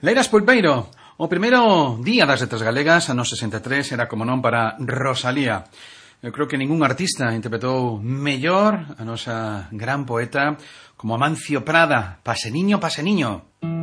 Leiras Pulpeiro, o primeiro día das letras galegas, ano 63, era como non para Rosalía. Eu creo que ningún artista interpretou mellor a nosa gran poeta como Amancio Prada. Pase niño, pase niño.